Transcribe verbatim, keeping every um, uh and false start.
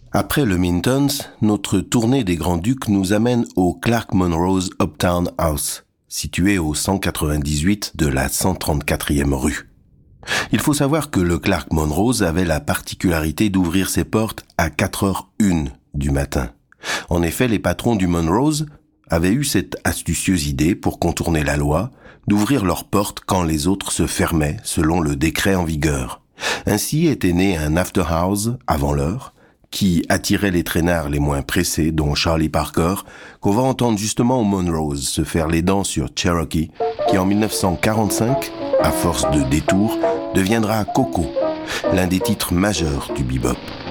Après le Mintons, notre tournée des Grands-Ducs nous amène au Clark Monroe's Uptown House, situé au cent quatre-vingt-dix-huit de la cent trente-quatrième rue. Il faut savoir que le Clark Monroe's avait la particularité d'ouvrir ses portes à quatre heures une du matin. En effet, les patrons du Monroe's avaient eu cette astucieuse idée, pour contourner la loi, d'ouvrir leurs portes quand les autres se fermaient, selon le décret en vigueur. Ainsi était né un after house avant l'heure, qui attirait les traînards les moins pressés, dont Charlie Parker, qu'on va entendre justement au Monroe's se faire les dents sur Cherokee, qui en mille neuf cent quarante-cinq, à force de détours, deviendra Coco, l'un des titres majeurs du bebop.